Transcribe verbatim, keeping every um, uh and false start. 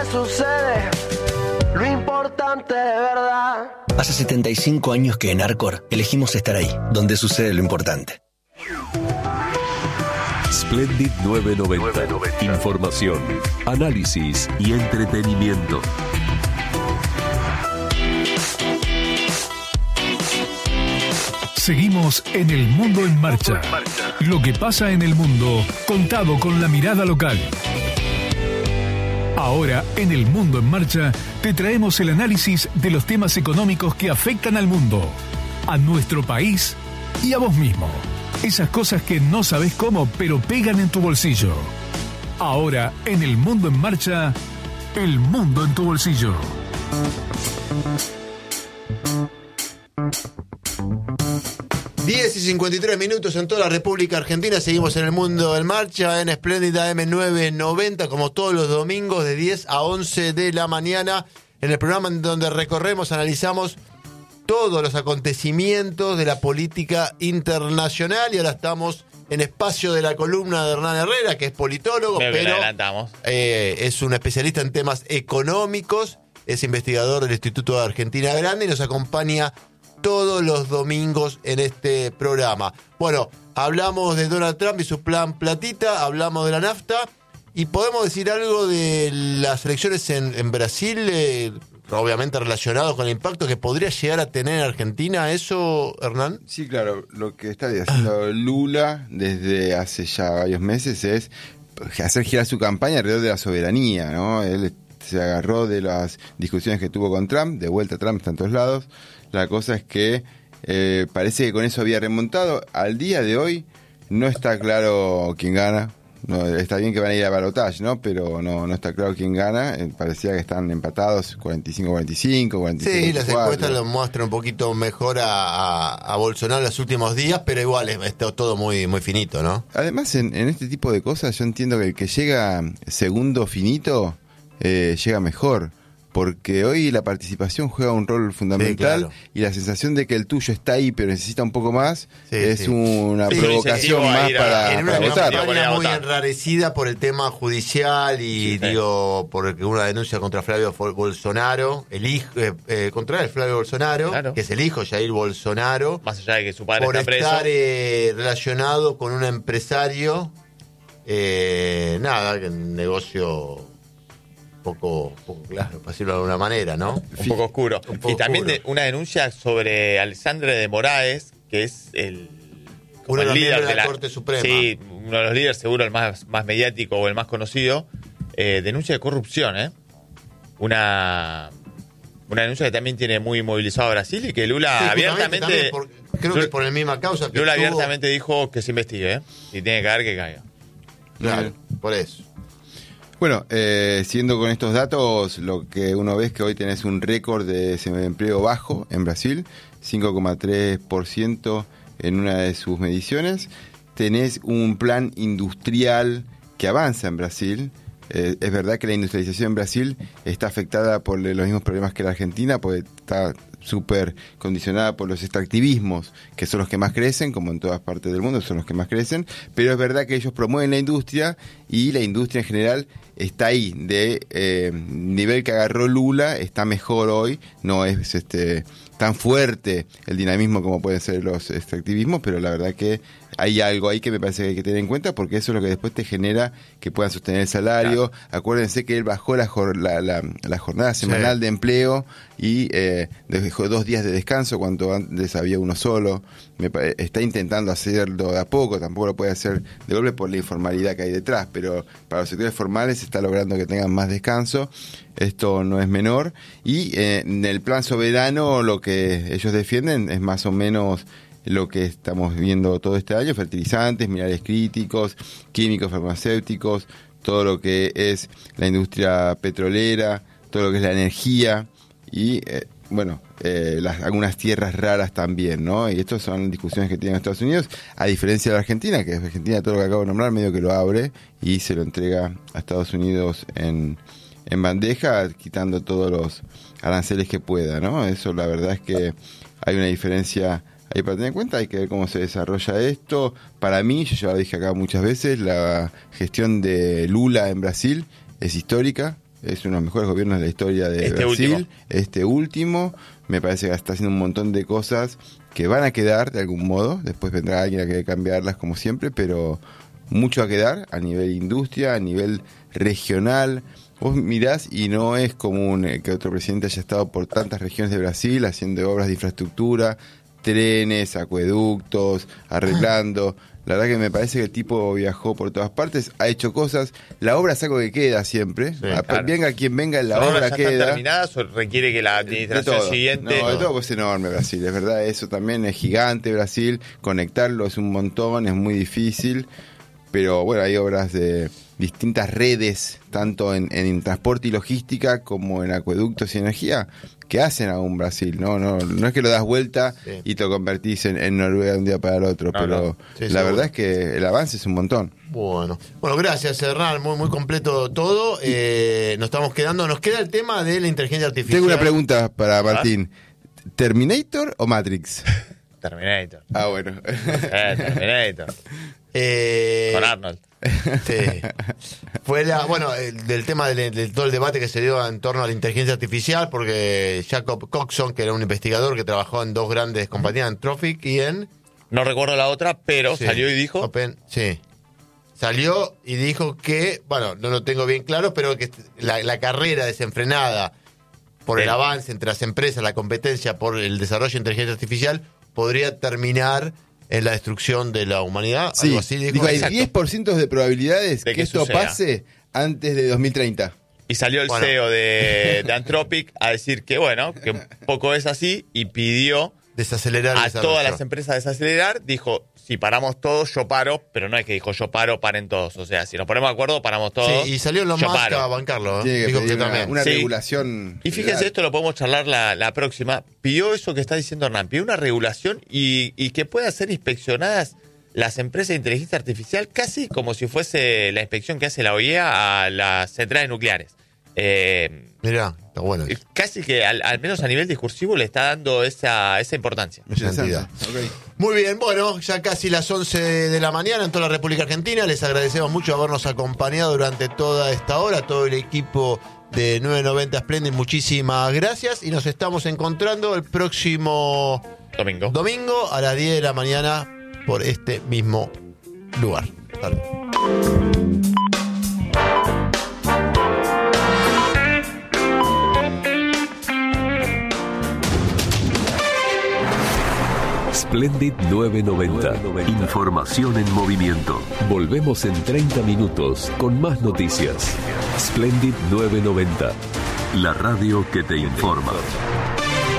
sucede, lo importante de verdad. Hace setenta y cinco años que en Arcor elegimos estar ahí, donde sucede lo importante. Splendid novecientos noventa. Información, análisis y entretenimiento. Seguimos en El Mundo en Marcha. Lo que pasa en el mundo, contado con la mirada local. Ahora, en El Mundo en Marcha, te traemos el análisis de los temas económicos que afectan al mundo, a nuestro país y a vos mismo. Esas cosas que no sabés cómo, pero pegan en tu bolsillo. Ahora, en El Mundo en Marcha, El Mundo en tu bolsillo. diez y cincuenta y tres minutos en toda la República Argentina. Seguimos en El Mundo en Marcha en Espléndida M novecientos noventa, como todos los domingos de diez a once de la mañana, en el programa en donde recorremos, analizamos todos los acontecimientos de la política internacional. Y ahora estamos en espacio de la columna de Hernán Herrera, que es politólogo, Creo pero adelantamos. Eh, es un especialista en temas económicos, es investigador del Instituto de Argentina Grande y nos acompaña todos los domingos en este programa. Bueno, hablamos de Donald Trump y su plan platita, hablamos de la NAFTA y podemos decir algo de las elecciones en, en Brasil, eh, obviamente relacionado con el impacto que podría llegar a tener en Argentina. ¿Eso, Hernán? Sí, claro. Lo que está haciendo Lula desde hace ya varios meses es hacer girar su campaña alrededor de la soberanía, ¿no? Él se agarró de las discusiones que tuvo con Trump, de vuelta Trump está en todos lados. La cosa es que eh, parece que con eso había remontado. Al día de hoy no está claro quién gana. No, está bien que van a ir a balotaje, ¿no? Pero no, no está claro quién gana. Eh, parecía que están empatados cuarenta y cinco cuarenta y cinco, cuarenta y cinco Sí, cuarenta y cuatro. las encuestas lo muestran un poquito mejor a, a, a Bolsonaro en los últimos días, pero igual es, es todo muy, muy finito, ¿no? Además, en, en este tipo de cosas yo entiendo que el que llega segundo finito eh, llega mejor. Porque hoy la participación juega un rol fundamental, sí, claro. Y la sensación de que el tuyo está ahí pero necesita un poco más, sí, es sí. una sí, provocación más para, en una para votar. En una campaña muy enrarecida por el tema judicial y sí, digo por una denuncia contra Flavio Bolsonaro, el hijo eh, eh, contra el Flavio Bolsonaro, claro. Que es el hijo Jair Bolsonaro, más allá de que su padre por está preso, estar eh, relacionado con un empresario, eh, nada, que un negocio Poco, poco claro, para decirlo de alguna manera, ¿no? Un poco oscuro. Un poco y también de una denuncia sobre Alexandre de Moraes, que es el, uno el de líder de la, de la Corte Suprema. Sí, uno de los líderes, seguro el más, más mediático o el más conocido. Eh, denuncia de corrupción, ¿eh? Una, una denuncia que también tiene muy movilizado a Brasil y que Lula sí, abiertamente... Por, creo Lula, que por la misma causa que Lula estuvo... abiertamente dijo que se investigue, ¿eh? Si tiene que caer, que caiga. Claro, mm. por eso. Bueno, eh, siguiendo con estos datos, lo que uno ve es que hoy tenés un récord de desempleo bajo en Brasil, cinco coma tres por ciento en una de sus mediciones. Tenés un plan industrial que avanza en Brasil. Eh, es verdad que la industrialización en Brasil está afectada por los mismos problemas que la Argentina, porque está súper condicionada por los extractivismos, que son los que más crecen, como en todas partes del mundo, son los que más crecen, pero es verdad que ellos promueven la industria y la industria en general está ahí, de eh, nivel que agarró Lula, está mejor hoy, no es este tan fuerte el dinamismo como pueden ser los extractivismos, pero la verdad que hay algo ahí que me parece que hay que tener en cuenta, porque eso es lo que después te genera que puedan sostener el salario. Claro. Acuérdense que él bajó la, jor- la, la, la jornada semanal sí. de empleo y eh, dejó dos días de descanso cuando antes había uno solo. Me, está intentando hacerlo de a poco, tampoco lo puede hacer de golpe por la informalidad que hay detrás, pero para los sectores formales está logrando que tengan más descanso. Esto no es menor. Y eh, en el plan soberano lo que ellos defienden es más o menos lo que estamos viendo todo este año: fertilizantes, minerales críticos, químicos, farmacéuticos, todo lo que es la industria petrolera, todo lo que es la energía y, eh, bueno, eh, las, algunas tierras raras también, ¿no? Y estas son discusiones que tienen Estados Unidos, a diferencia de la Argentina, que Argentina, todo lo que acabo de nombrar, medio que lo abre y se lo entrega a Estados Unidos en, en bandeja, quitando todos los aranceles que pueda, ¿no? Eso la verdad es que hay una diferencia ahí para tener en cuenta. Hay que ver cómo se desarrolla esto. Para mí, yo ya lo dije acá muchas veces, la gestión de Lula en Brasil es histórica, es uno de los mejores gobiernos de la historia de Este Brasil. último. Este último, me parece que está haciendo un montón de cosas que van a quedar de algún modo. Después vendrá alguien a querer cambiarlas como siempre, pero mucho a quedar a nivel industria, a nivel regional. Vos mirás y no es común que otro presidente haya estado por tantas regiones de Brasil haciendo obras de infraestructura, trenes, acueductos, arreglando. La verdad que me parece que el tipo viajó por todas partes, ha hecho cosas. La obra es algo que queda siempre. Sí, A- claro. Venga quien venga, la ¿Son obra obras ya están queda. terminadas o requiere que la De administración todo. siguiente? No, de todo pues es enorme Brasil, es verdad, eso también es gigante Brasil, conectarlo es un montón, es muy difícil, pero bueno, hay obras de distintas redes, tanto en, en transporte y logística como en acueductos y energía, que hacen a un Brasil, no no no es que lo das vuelta Sí. y te lo convertís en, en Noruega de un día para el otro, No, pero no. Sí, la seguro. verdad es que el avance es un montón. Bueno, bueno, gracias Hernán, muy muy completo todo. Eh, nos estamos quedando, nos queda el tema de la inteligencia artificial. Tengo una pregunta para Martín, ¿Terminator o Matrix? Terminator. Ah, bueno. Eh, Terminator. Eh, Con Arnold. Sí. Fue la, bueno, el- del tema del, del todo el debate que se dio en torno a la inteligencia artificial, porque Jacob Coxon, que era un investigador que trabajó en dos grandes compañías, en Trophic y en No recuerdo la otra, pero sí, salió y dijo. Open- sí. Salió y dijo que, bueno, no lo tengo bien claro, pero que la, la carrera desenfrenada por el Sí. avance entre las empresas, la competencia por el desarrollo de inteligencia artificial, podría terminar en la destrucción de la humanidad. Sí, Algo así dijo. dijo, hay Exacto. diez por ciento de probabilidades De que, que esto suceda. pase antes de dos mil treinta. Y salió el Bueno. C E O de, de Anthropic a decir que, bueno, que un poco es así y pidió Desacelerar el a desarrollo. todas las empresas a desacelerar. Dijo, si paramos todos, yo paro, pero no es que dijo yo paro, paren todos. O sea, si nos ponemos de acuerdo, paramos todos. Sí, y salió Elon yo Musk paro. a bancarlo. ¿eh? Tiene que Dijo pedir que una, también. una Sí. regulación. Y fíjense, legal. esto lo podemos charlar la, la próxima. Pidió eso que está diciendo Hernán, pidió una regulación y, y que puedan ser inspeccionadas las empresas de inteligencia artificial casi como si fuese la inspección que hace la O I E A a las centrales nucleares. Eh, Mirá, está bueno. eso. casi que al, al menos a nivel discursivo le está dando esa, esa importancia. Esa Interesante. entidad. Ok. Muy bien, bueno, ya casi las once de la mañana en toda la República Argentina. Les agradecemos mucho habernos acompañado durante toda esta hora, todo el equipo de nueve noventa Splendid. Muchísimas gracias y nos estamos encontrando el próximo Domingo. domingo a las diez de la mañana por este mismo lugar. Hasta luego. Splendid nueve noventa. Información en movimiento. Volvemos en treinta minutos con más noticias. Splendid nueve noventa. La radio que te informa.